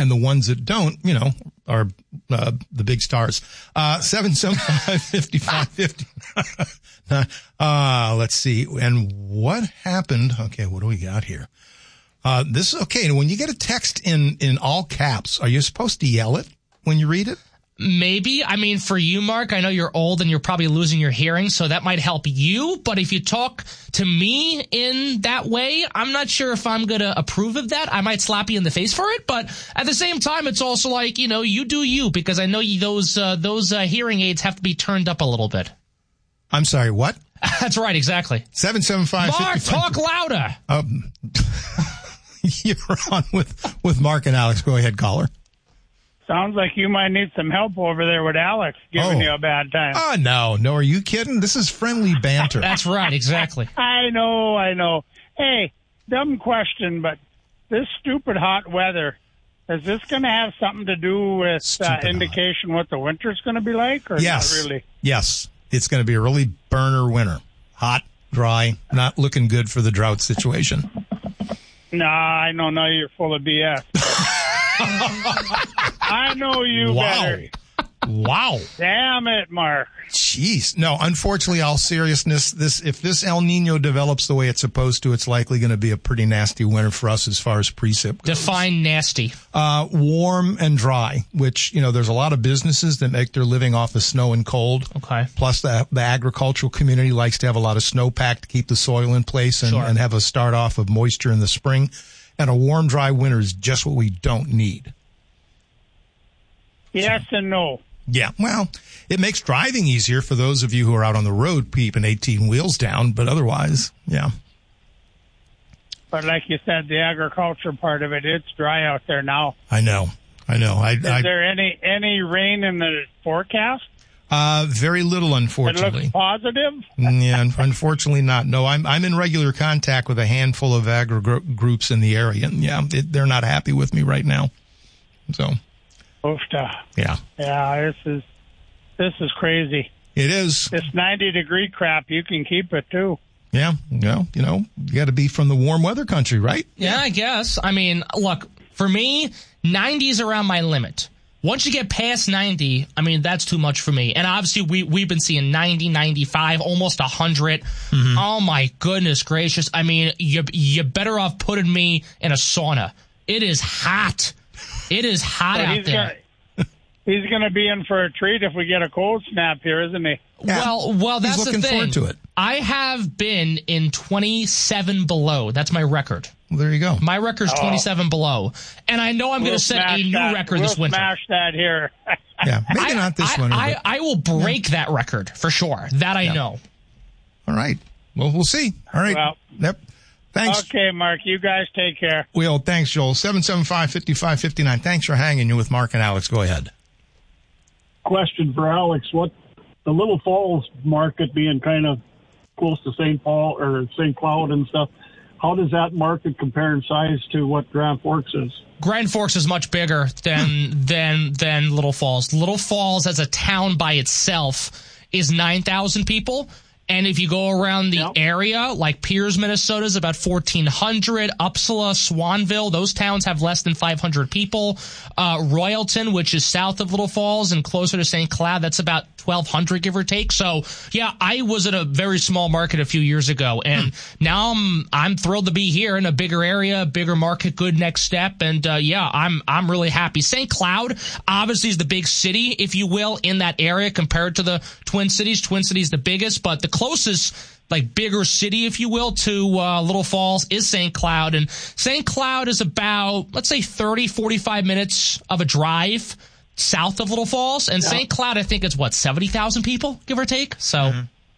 And the ones that don't, are the big stars. 775-5550. Let's see. And what happened? Okay, what do we got here? This is okay. When you get a text in all caps, are you supposed to yell it when you read it? Maybe. I mean, for you, Mark, I know you're old and you're probably losing your hearing, so that might help you. But if you talk to me in that way, I'm not sure if I'm going to approve of that. I might slap you in the face for it. But at the same time, it's also like, you do you, because I know those hearing aids have to be turned up a little bit. I'm sorry, what? That's right, exactly. 775. Mark, talk louder. You're on with Mark and Alex. Go ahead, caller. Sounds like you might need some help over there with Alex giving you a bad time. Oh, no. Are you kidding? This is friendly banter. That's right, exactly. I know. Hey, dumb question, but this stupid hot weather, is this going to have something to do with indication what the winter's going to be like? Or yes. Not really? Yes. It's going to be a really burner winter. Hot, dry, not looking good for the drought situation. Nah, I know. Now you're full of BS. I know you better. Wow. Damn it, Mark. Jeez. No, unfortunately, all seriousness, if this El Nino develops the way it's supposed to, it's likely going to be a pretty nasty winter for us as far as precip goes. Define nasty. Warm and dry, which, there's a lot of businesses that make their living off of snow and cold. Okay. Plus, the agricultural community likes to have a lot of snowpack to keep the soil in place and have a start off of moisture in the spring. And a warm, dry winter is just what we don't need. Yes and no. Yeah, well, it makes driving easier for those of you who are out on the road keeping 18 wheels down, but otherwise, yeah. But like you said, the agriculture part of it, it's dry out there now. I know. Is there any rain in the forecast? Very little, unfortunately. It looks positive? Yeah, unfortunately not. No, I'm in regular contact with a handful of agri groups in the area, and they're not happy with me right now. So. Oofta. Yeah. Yeah, this is crazy. It is. This 90-degree crap, you can keep it too. Yeah. Well, you got to be from the warm weather country, right? Yeah, I guess. I mean, look, for me, 90 is around my limit. Once you get past 90, I mean, that's too much for me. And obviously, we've been seeing 90, 95, almost 100. Mm-hmm. Oh, my goodness gracious. I mean, you're better off putting me in a sauna. It is hot. It is hot out there. He's going to be in for a treat if we get a cold snap here, isn't he? Yeah. Well, that's the thing. He's looking forward to it. I have been in 27 below. That's my record. Well, there you go. My record's 27 below. And I know I'm going to set a new record this winter. We'll smash that here. Yeah, maybe not this winter. I will break that record for sure. That I know. All right. Well, we'll see. All right. Well, yep. Thanks. Okay, Mark. You guys take care. Well, thanks, Joel. 775-5559. Thanks for hanging. You're with Mark and Alex. Go ahead. Question for Alex. What the Little Falls market being kind of close to St. Paul or St. Cloud and stuff, how does that market compare in size to what Grand Forks is? Grand Forks is much bigger than Little Falls. Little Falls as a town by itself is 9,000 people. And if you go around the area, like Piers, Minnesota is about 1,400. Uppsala, Swanville, those towns have less than 500 people. Royalton, which is south of Little Falls and closer to St. Cloud, that's about 1,200, give or take. So, yeah, I was in a very small market a few years ago, and now I'm thrilled to be here in a bigger area, bigger market, good next step, and I'm really happy. St. Cloud obviously is the big city, if you will, in that area compared to the Twin Cities. Twin Cities the biggest, but the closest bigger city, if you will, to Little Falls is St. Cloud. And St. Cloud is about, let's say, 30, 45 minutes of a drive south of Little Falls. And St. Cloud, I think it's, 70,000 people, give or take? So.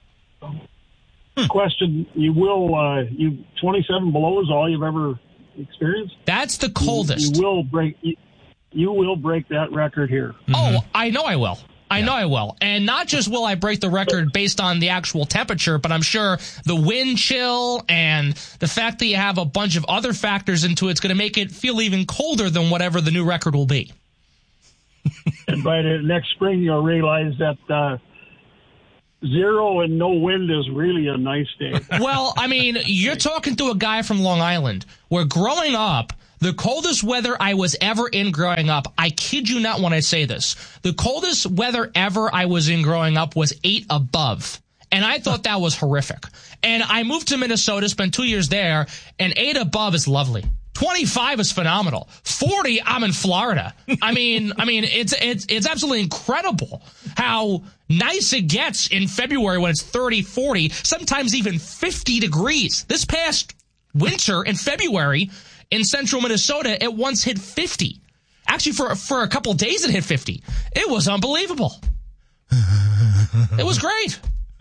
Question, you 27 below is all you've ever experienced? That's the coldest. You will break that record here. Mm-hmm. Oh, I know I will. I know I will. And not just will I break the record based on the actual temperature, but I'm sure the wind chill and the fact that you have a bunch of other factors into it's going to make it feel even colder than whatever the new record will be. And by the next spring, you'll realize that 0 and no wind is really a nice day. Well, I mean, you're talking to a guy from Long Island where growing up, The coldest weather I was ever in growing up, I kid you not when I say this, the coldest weather ever I was in growing up was 8 above. And I thought that was horrific. And I moved to Minnesota, spent 2 years there, and 8 above is lovely. 25 is phenomenal. 40, I'm in Florida. I mean, it's absolutely incredible how nice it gets in February when it's 30, 40, sometimes even 50 degrees. This past winter in February in central Minnesota, it once hit 50. Actually, for a couple of days, it hit 50. It was unbelievable. It was great.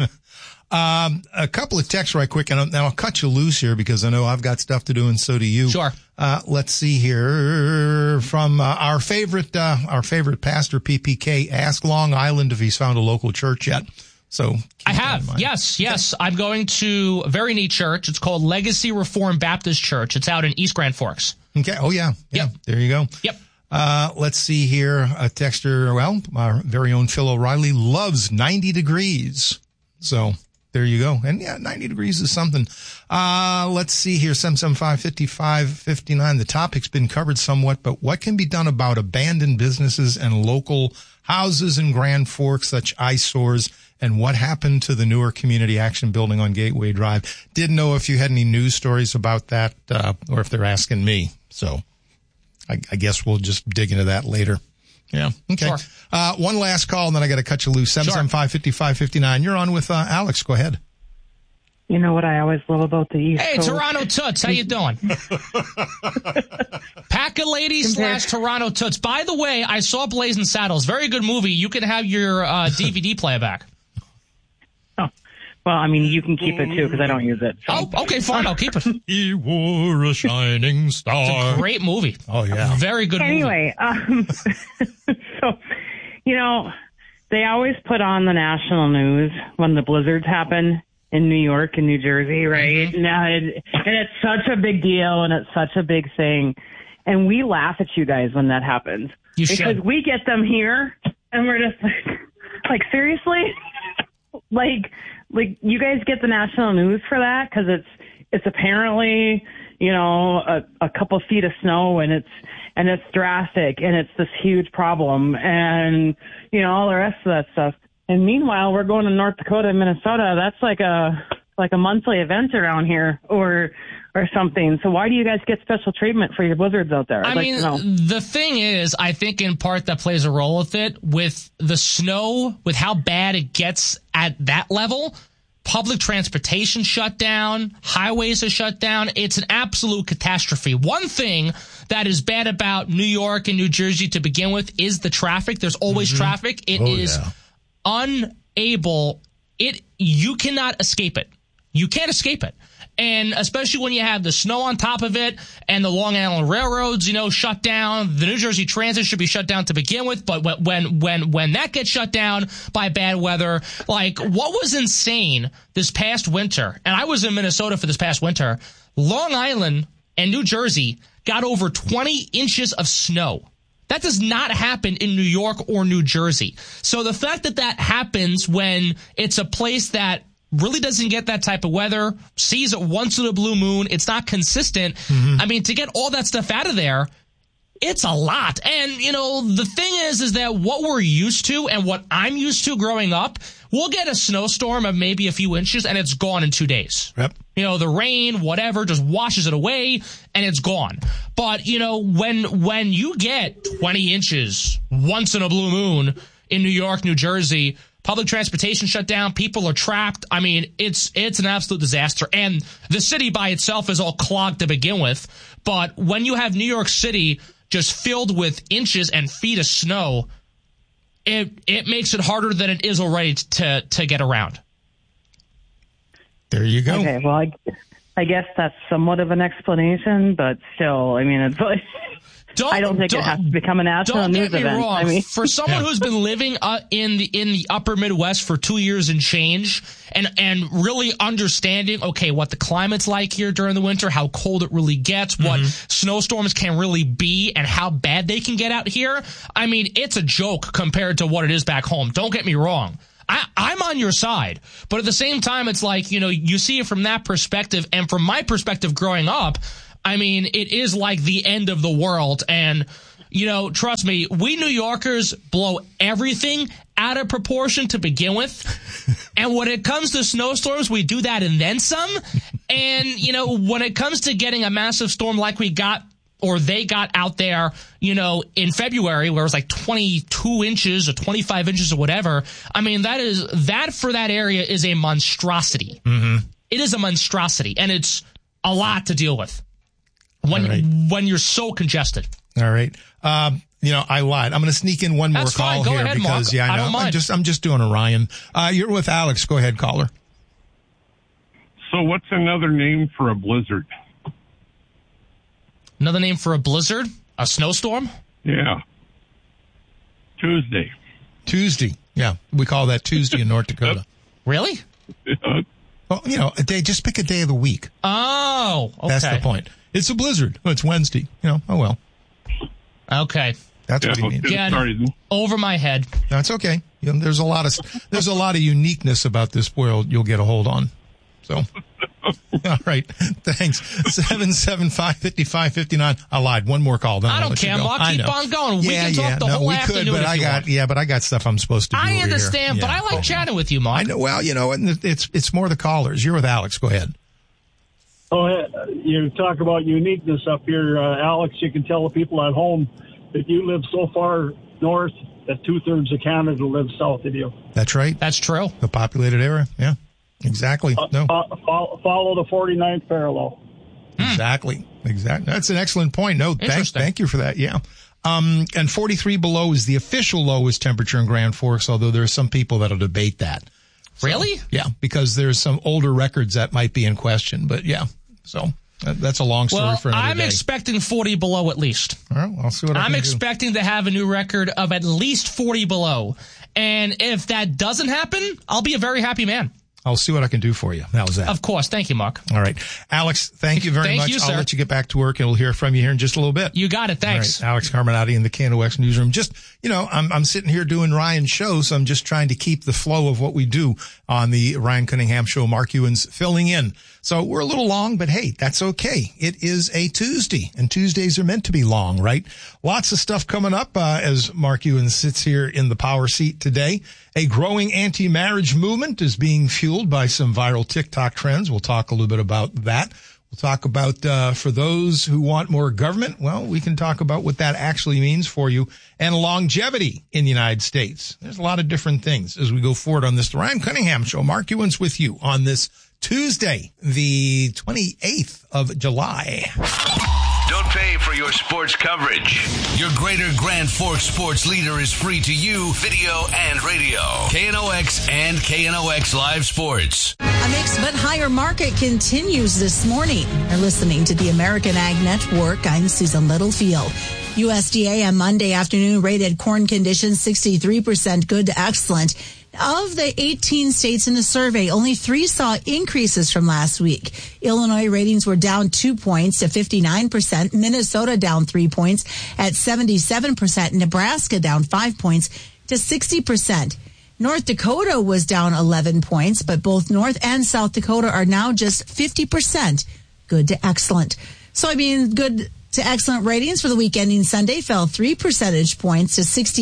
A couple of texts right quick, and now I'll cut you loose here because I know I've got stuff to do and so do you. Sure. Let's see here from our favorite pastor, PPK, asked Long Island if he's found a local church yet. So I have. Yes. I'm going to a very neat church. It's called Legacy Reformed Baptist Church. It's out in East Grand Forks. Okay. Oh, yeah. Yep. There you go. Yep. Let's see here. A texter, well, our very own Phil O'Reilly loves 90 degrees. So there you go. And yeah, 90 degrees is something. Let's see here. 775-5559. The topic's been covered somewhat, but what can be done about abandoned businesses and local houses in Grand Forks, such eyesores, and what happened to the newer community action building on Gateway Drive? Didn't know if you had any news stories about that, or if they're asking me. So I guess we'll just dig into that later. Yeah. Okay. Sure. One last call, and then I got to cut you loose. 775-5559. You're on with Alex. Go ahead. You know what I always love about the East Coast? Hey, Toronto Toots, how you doing? Pack a Lady / Toronto Toots. By the way, I saw Blazing Saddles. Very good movie. You can have your DVD player back. Oh, well, I mean, you can keep it too because I don't use it. So. Oh, okay, fine. I'll keep it. He wore a shining star. It's a great movie. Oh, yeah. A very good movie. Anyway, so, you know, they always put on the national news when the blizzards happen in New York and New Jersey, right? Mm-hmm. And it's such a big deal and it's such a big thing. And we laugh at you guys when that happens. Because we get them here and we're just like seriously? Like you guys get the national news for that? Cause it's apparently, you know, a couple feet of snow and it's drastic and it's this huge problem and, you know, all the rest of that stuff. And meanwhile, we're going to North Dakota and Minnesota. That's like a monthly event around here or something. So why do you guys get special treatment for your blizzards out there? I mean, the thing is, I think in part that plays a role with it, with the snow, with how bad it gets at that level. Public transportation shut down, highways are shut down. It's an absolute catastrophe. One thing that is bad about New York and New Jersey to begin with is the traffic. There's always traffic. It is unable. You cannot escape it. You can't escape it. And especially when you have the snow on top of it and the Long Island railroads, you know, shut down. The New Jersey Transit should be shut down to begin with. But when that gets shut down by bad weather, like what was insane this past winter, and I was in Minnesota for this past winter, Long Island and New Jersey got over 20 inches of snow. That does not happen in New York or New Jersey. So the fact that happens when it's a place that really doesn't get that type of weather, sees it once in a blue moon, it's not consistent. I mean, to get all that stuff out of there, it's a lot. And, you know, the thing is that what we're used to and what I'm used to growing up, we'll get a snowstorm of maybe a few inches and it's gone in 2 days. Yep. You know, the rain, whatever, just washes it away and it's gone. But, you know, when you get 20 inches once in a blue moon in New York, New Jersey, public transportation shut down, people are trapped. I mean, it's an absolute disaster. And the city by itself is all clogged to begin with. But when you have New York City just filled with inches and feet of snow, it makes it harder than it is already to get around. There you go. Okay, well, I guess that's somewhat of an explanation, but still, I mean, it's like... I don't think it has to become a national news event. Don't get me wrong. I mean, for someone who's been living in the upper Midwest for 2 years and change, and really understanding, okay, what the climate's like here during the winter, how cold it really gets, what snowstorms can really be, and how bad they can get out here. I mean, it's a joke compared to what it is back home. Don't get me wrong. I'm on your side, but at the same time, it's like, you know, you see it from that perspective, and from my perspective growing up, I mean, it is like the end of the world. And, trust me, we New Yorkers blow everything out of proportion to begin with. And when it comes to snowstorms, we do that and then some. And, when it comes to getting a massive storm like we got, or they got out there, in February, where it was like 22 inches or 25 inches or whatever. I mean, that for that area is a monstrosity. Mm-hmm. It is a monstrosity, and it's a lot to deal with when you're so congested. All right. I lied. I'm going to sneak in one more call Go here ahead, because, Mark. I don't mind. I'm just doing a Ryan. You're with Alex. Go ahead, caller. So what's another name for a blizzard? Another name for a blizzard? A snowstorm? Yeah. Tuesday. Yeah. We call that Tuesday in North Dakota. Really? Well, a day, just pick a day of the week. Oh, okay. That's the point. It's a blizzard. Well, it's Wednesday. Oh well. Okay. That's what he means. Again, over my head. That's okay. There's a lot of uniqueness about this world you'll get a hold on. So, all right. Thanks. 775-5559. I lied. One more call. I don't care, Mark. Keep on going. We can talk the whole afternoon but I got stuff I'm supposed to do. I understand, over here. but I like chatting with you, Mark. I know. Well, it's more the callers. You're with Alex. Go ahead. Oh, you talk about uniqueness up here, Alex. You can tell the people at home that you live so far north that 2/3 of Canada lives south of you. That's right. That's true. The populated area. Yeah. Exactly. No. Follow the 49th parallel. Exactly. That's an excellent point. No, thank you for that. Yeah. And 43 below is the official lowest temperature in Grand Forks, although there are some people that'll debate that. So, really? Yeah, because there's some older records that might be in question. But yeah, so that's a long story for another day. I'm expecting 40 below at least. All right, I'll see what I'm expecting to have a new record of at least 40 below. And if that doesn't happen, I'll be a very happy man. I'll see what I can do for you. How's that? Of course. Thank you, Mark. All right. Alex, thank you very much. Thank you, sir. I'll let you get back to work, and we'll hear from you here in just a little bit. You got it. Thanks. All right. Alex Carminati in the KNOX newsroom. Just, I'm sitting here doing Ryan's show, so I'm just trying to keep the flow of what we do on the Ryan Cunningham show. Mark Ewan's filling in. So we're a little long, but hey, that's okay. It is a Tuesday, and Tuesdays are meant to be long, right? Lots of stuff coming up as Mark Ewan sits here in the power seat today. A growing anti-marriage movement is being fueled by some viral TikTok trends. We'll talk a little bit about that. We'll talk about, for those who want more government, well, we can talk about what that actually means for you, and longevity in the United States. There's a lot of different things as we go forward on this. The Ryan Cunningham Show. Mark Ewan's with you on this Tuesday, the 28th of July. Don't pay for your sports coverage. Your Greater Grand Forks sports leader is free to you, video and radio. KNOX and KNOX Live Sports. A mixed but higher market continues this morning. You're listening to the American Ag Network. I'm Susan Littlefield. USDA on Monday afternoon rated corn conditions 63% good to excellent. Of the 18 states in the survey, only 3 saw increases from last week. Illinois ratings were down 2 points to 59%. Minnesota down 3 points at 77%. Nebraska down 5 points to 60%. North Dakota was down 11 points, but both North and South Dakota are now just 50% good to excellent. Soybean good to excellent ratings for the week ending Sunday fell 3 percentage points to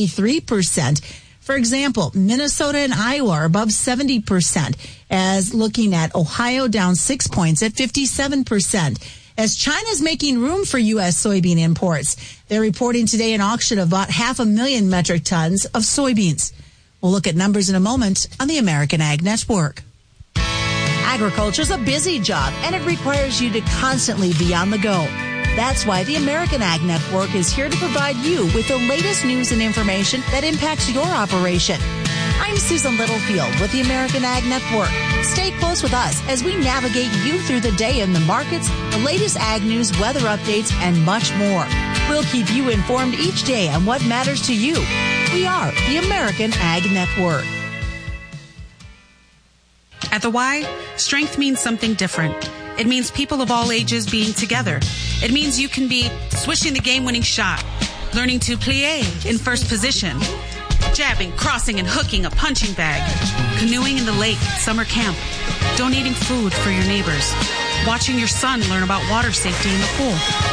63%. For example, Minnesota and Iowa are above 70%, as looking at Ohio down 6 points at 57%. As China's making room for U.S. soybean imports, they're reporting today an auction of about 500,000 metric tons of soybeans. We'll look at numbers in a moment on the American Ag Network. Agriculture's a busy job, and it requires you to constantly be on the go. That's why the American Ag Network is here to provide you with the latest news and information that impacts your operation. I'm Susan Littlefield with the American Ag Network. Stay close with us as we navigate you through the day in the markets, the latest ag news, weather updates, and much more. We'll keep you informed each day on what matters to you. We are the American Ag Network. At the Y, strength means something different. It means people of all ages being together. It means you can be swishing the game-winning shot, learning to plie in first position, jabbing, crossing, and hooking a punching bag, canoeing in the lake at summer camp, donating food for your neighbors, watching your son learn about water safety in the pool.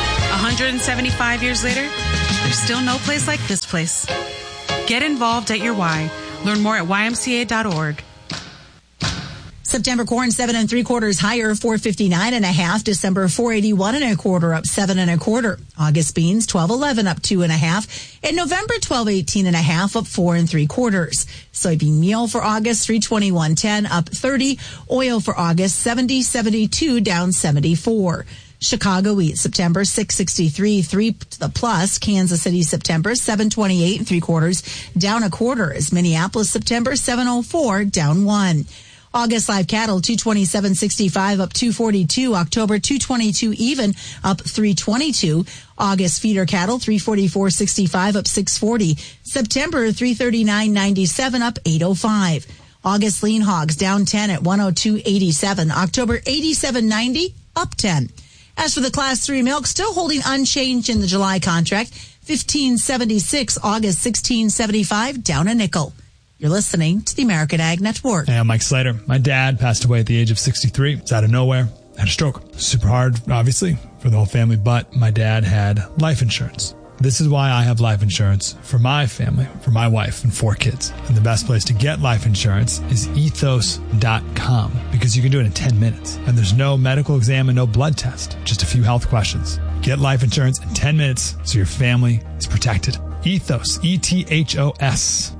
175 years later, there's still no place like this place. Get involved at your Y. Learn more at ymca.org. September corn 7 3/4 higher, 459.5. December 481 1/4, up 7 1/4. August beans 12.11, up 2 1/2. In November 12.18 up 4 3/4. Soybean meal for August 321.10, up 30. Oil for August 70.72, down 74. Chicago wheat September 663, 3 to the plus. Kansas City September 728 3/4, down 1/4. As Minneapolis September 704, down 1. August live cattle 227.65, up 242. October 222 even, up 322. August feeder cattle 344.65, up 640. September 339.97, up 805. August lean hogs down 10 at 102.87. October 87.90, up 10. As for the Class 3 milk, still holding unchanged in the July contract, 15.76. August 16.75, down a nickel. You're listening to the American Ag Network. Hey, I'm Mike Slater. My dad passed away at the age of 63. It's out of nowhere. Had a stroke. Super hard, obviously, for the whole family, but my dad had life insurance. This is why I have life insurance for my family, for my wife and 4 kids. And the best place to get life insurance is ethos.com, because you can do it in 10 minutes. And there's no medical exam and no blood test, just a few health questions. Get life insurance in 10 minutes so your family is protected. Ethos, ETHOS,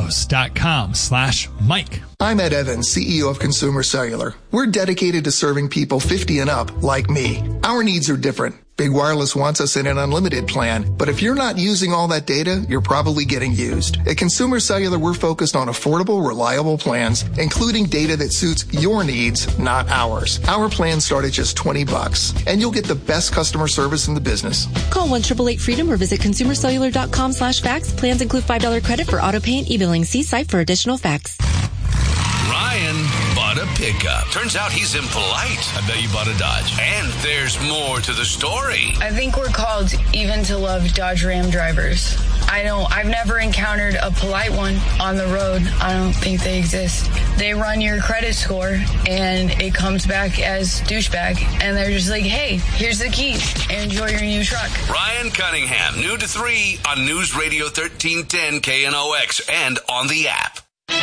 ethos.com/Mike. I'm Ed Evans, CEO of Consumer Cellular. We're dedicated to serving people 50 and up like me. Our needs are different. Big Wireless wants us in an unlimited plan, but if you're not using all that data, you're probably getting used. At Consumer Cellular, we're focused on affordable, reliable plans, including data that suits your needs, not ours. Our plans start at just $20, and you'll get the best customer service in the business. Call 1-888-FREEDOM or visit consumercellular.com/facts. Plans include $5 credit for auto pay and e-billing. See site for additional facts. Ryan bought a pickup. Turns out he's impolite. I bet you bought a Dodge. And there's more to the story. I think we're called even to love Dodge Ram drivers. I've never encountered a polite one on the road. I don't think they exist. They run your credit score and it comes back as douchebag. And they're just like, hey, here's the keys. Enjoy your new truck. Ryan Cunningham, new to 3 on News Radio 1310 KNOX and on the app.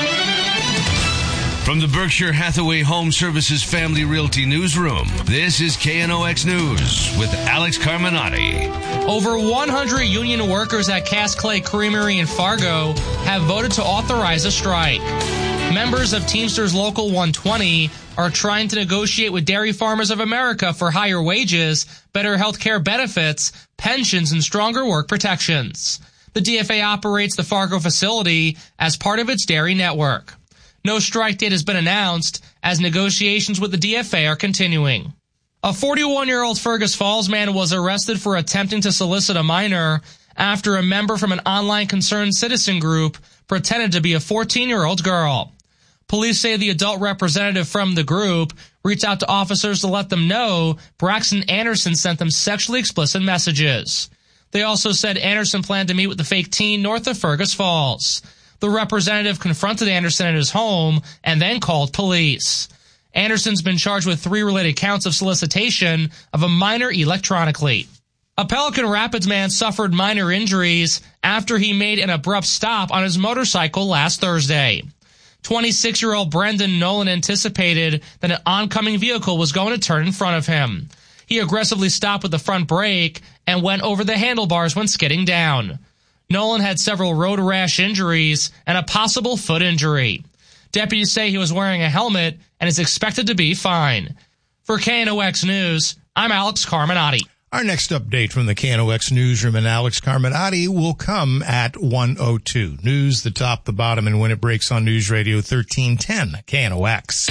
From the Berkshire Hathaway Home Services Family Realty Newsroom, this is KNOX News with Alex Carminati. Over 100 union workers at Cass Clay Creamery in Fargo have voted to authorize a strike. Members of Teamsters Local 120 are trying to negotiate with Dairy Farmers of America for higher wages, better health care benefits, pensions, and stronger work protections. The DFA operates the Fargo facility as part of its dairy network. No strike date has been announced as negotiations with the DFA are continuing. A 41-year-old Fergus Falls man was arrested for attempting to solicit a minor after a member from an online concerned citizen group pretended to be a 14-year-old girl. Police say the adult representative from the group reached out to officers to let them know Braxton Anderson sent them sexually explicit messages. They also said Anderson planned to meet with the fake teen north of Fergus Falls. The representative confronted Anderson at his home and then called police. Anderson's been charged with 3 related counts of solicitation of a minor electronically. A Pelican Rapids man suffered minor injuries after he made an abrupt stop on his motorcycle last Thursday. 26-year-old Brendan Nolan anticipated that an oncoming vehicle was going to turn in front of him. He aggressively stopped with the front brake and went over the handlebars when skidding down. Nolan had several road rash injuries and a possible foot injury. Deputies say he was wearing a helmet and is expected to be fine. For KNOX News, I'm Alex Carminati. Our next update from the KNOX Newsroom and Alex Carminati will come at 1:02. News, the top, the bottom, and when it breaks on News Radio 1310 KNOX.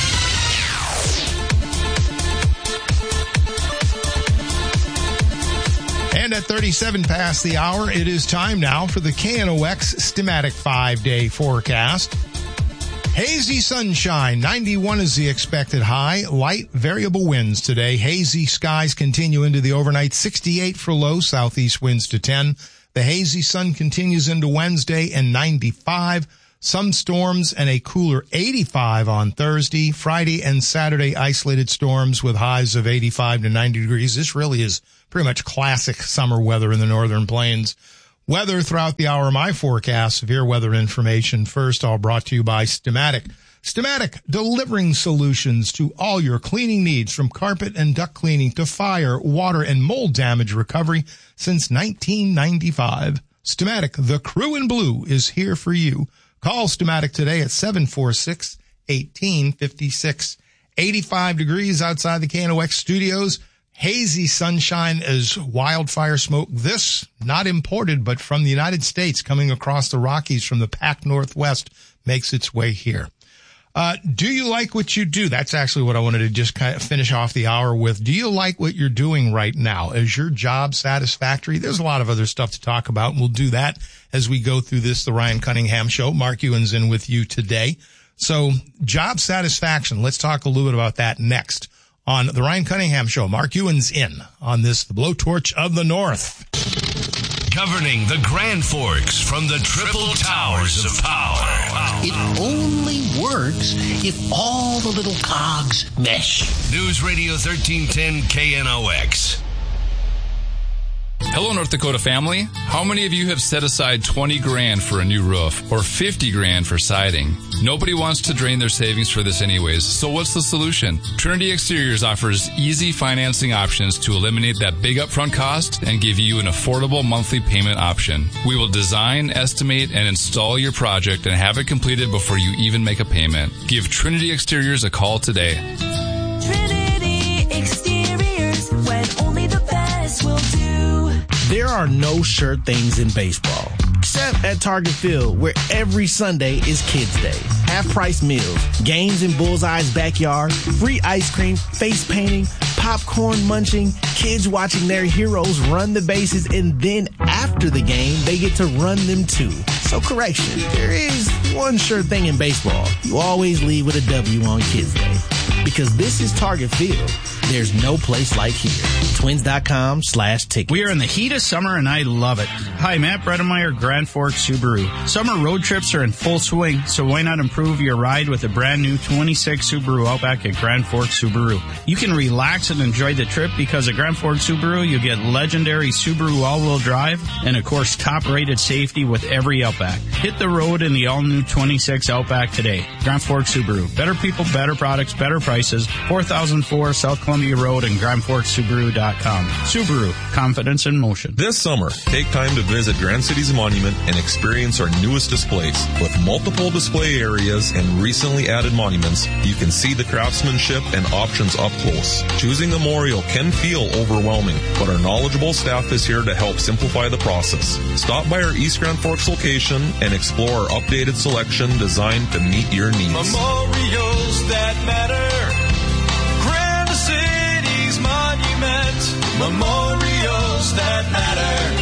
And at 37 past the hour, it is time now for the KNOX Stimatic 5-day forecast. Hazy sunshine, 91 is the expected high. Light variable winds today. Hazy skies continue into the overnight. 68 for low, southeast winds to 10. The hazy sun continues into Wednesday and 95. Some storms and a cooler 85 on Thursday. Friday and Saturday, isolated storms with highs of 85 to 90 degrees. This really is pretty much classic summer weather in the northern plains. Weather throughout the hour, my forecast, severe weather information. First, all brought to you by Stamatic. Stamatic, delivering solutions to all your cleaning needs, from carpet and duct cleaning to fire, water, and mold damage recovery since 1995. Stamatic, the crew in blue, is here for you. Call Stamatic today at 746-1856. 85 degrees outside the KNOX studios. Hazy sunshine as wildfire smoke. This, not imported, but from the United States, coming across the Rockies from the Pac Northwest, makes its way here. Do you like what you do? That's actually what I wanted to just kind of finish off the hour with. Do you like what you're doing right now? Is your job satisfactory? There's a lot of other stuff to talk about, and we'll do that as we go through this, the Ryan Cunningham Show. Mark Ewan's in with you today. So, job satisfaction. Let's talk a little bit about that next on the Ryan Cunningham Show. Mark Ewan's in on this, the Blowtorch of the North. Governing the Grand Forks from the Triple Towers of Power. It only works if all the little cogs mesh. News Radio 1310 KNOX. Hello, North Dakota family. How many of you have set aside 20 grand for a new roof or 50 grand for siding? Nobody wants to drain their savings for this anyways, so what's the solution? Trinity Exteriors offers easy financing options to eliminate that big upfront cost and give you an affordable monthly payment option. We will design, estimate, and install your project and have it completed before you even make a payment. Give Trinity Exteriors a call today. Trinity Exteriors, when only the best will do. There are no sure things in baseball, except at Target Field, where every Sunday is Kids Day. Half-price meals, games in Bullseye's backyard, free ice cream, face painting, popcorn munching, kids watching their heroes run the bases, and then after the game, they get to run them too. So correction, there is one sure thing in baseball. You always leave with a W on Kids Day. Because this is Target Field. There's no place like here. Twins.com/tickets. We are in the heat of summer, and I love it. Hi, Matt Bredemeyer, Grand Forks Subaru. Summer road trips are in full swing, so why not improve your ride with a brand new 26 Subaru Outback at Grand Forks Subaru? You can relax and enjoy the trip because at Grand Forks Subaru, you get legendary Subaru all-wheel drive and, of course, top-rated safety with every Outback. Hit the road in the all-new 26 Outback today. Grand Forks Subaru. Better people, better products, better prices. 4004 South Columbia Road and GrandForksSubaru.com. Subaru, confidence in motion. This summer, take time to visit Grand Cities Monument and experience our newest displays. With multiple display areas and recently added monuments, you can see the craftsmanship and options up close. Choosing a memorial can feel overwhelming, but our knowledgeable staff is here to help simplify the process. Stop by our East Grand Forks location and explore our updated selection designed to meet your needs. Memorials that matter. Grand Cities Monument. Memorials that matter.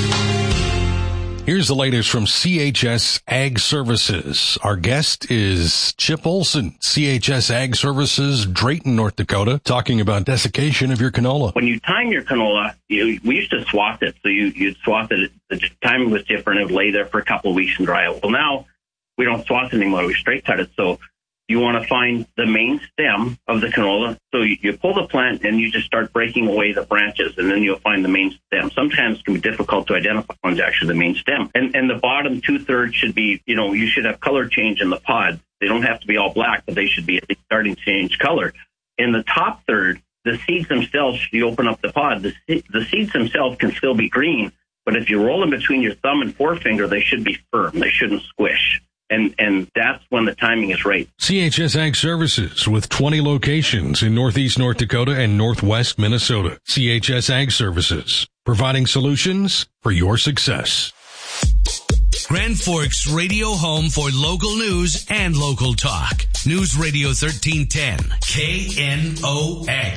Here's the latest from CHS Ag Services. Our guest is Chip Olson, CHS Ag Services, Drayton, North Dakota, talking about desiccation of your canola. When you time your canola, we used to swath it. So you'd swath it. The timing was different. It would lay there for a couple of weeks and dry out. Well, now we don't swath it anymore. We straight cut it. So you want to find the main stem of the canola. So you pull the plant and you just start breaking away the branches, and then you'll find the main stem. Sometimes it can be difficult to identify one's actually the main stem. And the bottom 2/3 should be, you should have color change in the pod. They don't have to be all black, but they should be at least starting to change color. In the top third, the seeds themselves, you open up the pod, the seeds themselves can still be green, but if you roll them between your thumb and forefinger, they should be firm. They shouldn't squish. And that's when the timing is right. CHS Ag Services with 20 locations in Northeast North Dakota and Northwest Minnesota. CHS Ag Services, providing solutions for your success. Grand Forks radio home for local news and local talk. News Radio 1310, KNOX.